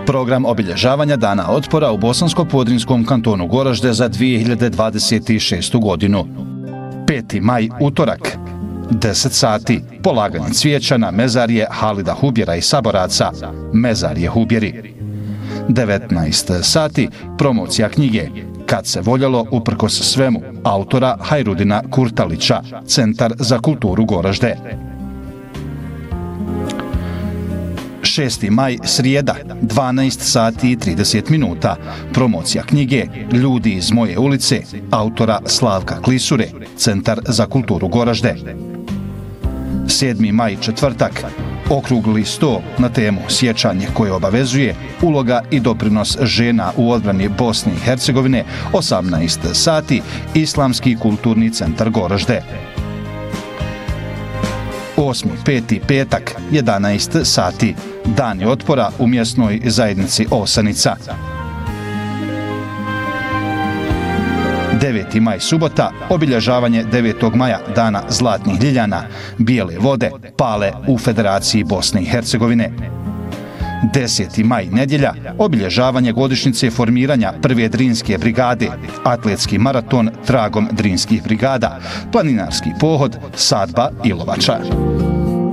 Program obilježavanja Dana otpora u Bosansko-Podrinjskom kantonu Goražde za 2026. godinu. 5. maj, utorak, 10 sati, polaganje cvijeća na mezarje Halida Hubjera i saboraca, Mezarje Hubjeri. 19 sati, promocija knjige Kad se voljelo uprkos svemu, autora Hajrudina Kurtalića, Centar za kulturu Goražde. 6. maj, srijeda, 12 sati i 30 minuta, promocija knjige Ljudi iz moje ulice, autora Slavka Klisure, Centar za kulturu Goražde. 7. maj, četvrtak, okrugli sto na temu sjećanje koje obavezuje, uloga i doprinos žena u odbrani Bosne i Hercegovine, 18 sati, Islamski kulturni centar Goražde. 8.5. petak, 11 sati, Dani otpora u mjesnoj zajednici Osanica. 9. maj, subota, obilježavanje 9. maja, Dana zlatnih ljiljana, bijele vode pale u Federaciji Bosne i Hercegovine. 10. maj, nedjelja, obilježavanje godišnjice formiranja prve Drinske brigade, atletski maraton tragom Drinskih brigada, planinarski pohod Sadba Ilovača.